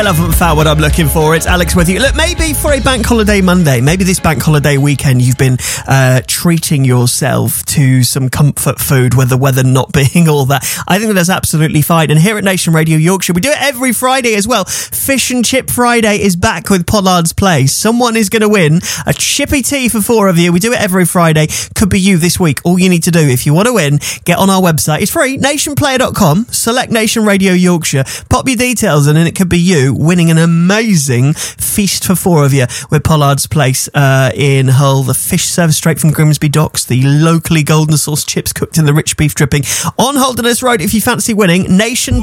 I haven't found what I'm looking for. It's Alex with you. Look, maybe for a bank holiday Monday, maybe this bank holiday weekend, you've been treating yourself to some comfort food, with the weather not being all that. I think that's absolutely fine. And here at Nation Radio Yorkshire, we do it every Friday as well. Fish and Chip Friday is back with Pollard's Place. Someone is going to win a chippy tea for 4 of you. We do it every Friday. Could be you this week. All you need to do, if you want to win, get on our website. It's free, nationplayer.com. Select Nation Radio Yorkshire. Pop your details in and it could be you winning an amazing feast for 4 of you with Pollard's Place in Hull. The fish served straight from Grimsby Docks, the locally golden sauce chips cooked in the rich beef dripping on Holderness Road. If you fancy winning, Nation